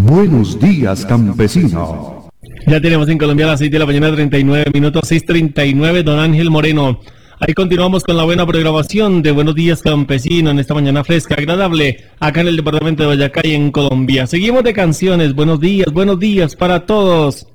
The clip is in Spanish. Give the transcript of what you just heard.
Buenos días, campesino. Ya tenemos en Colombia a las 6 de la mañana, 39 minutos, 6:39, don Ángel Moreno. Ahí continuamos con la buena programación de Buenos Días, Campesino, en esta mañana fresca, agradable, acá en el departamento de Boyacá y en Colombia. Seguimos de canciones, buenos días para todos.